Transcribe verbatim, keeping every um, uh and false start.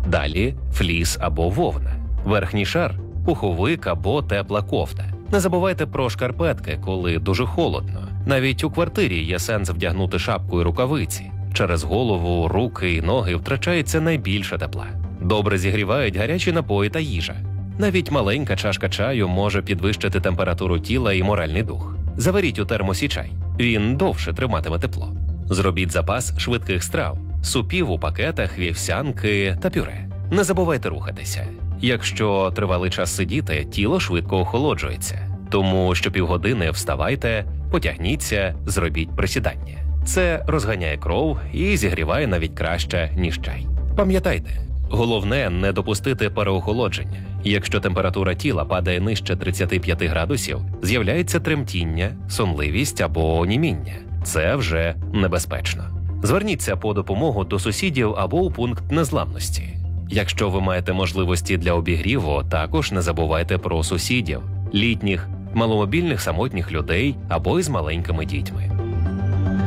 Далі фліс або вовна. Верхній шар – пуховик або тепла кофта. Не забувайте про шкарпетки, коли дуже холодно. Навіть у квартирі є сенс вдягнути шапку і рукавиці. Через голову, руки і ноги втрачається найбільше тепла. Добре зігрівають гарячі напої та їжа. Навіть маленька чашка чаю може підвищити температуру тіла і моральний дух. Заваріть у термосі чай. Він довше триматиме тепло. Зробіть запас швидких страв, супів у пакетах, вівсянки та пюре. Не забувайте рухатися. Якщо тривалий час сидіти, тіло швидко охолоджується. Тому щопівгодини вставайте, потягніться, зробіть присідання. Це розганяє кров і зігріває навіть краще, ніж чай. Пам'ятайте, головне не допустити переохолодження. Якщо температура тіла падає нижче тридцяти п'яти градусів, з'являється тремтіння, сонливість або оніміння. Це вже небезпечно. Зверніться по допомогу до сусідів або у пункт незламності. Якщо ви маєте можливості для обігріву, також не забувайте про сусідів, літніх, маломобільних самотніх людей або із маленькими дітьми.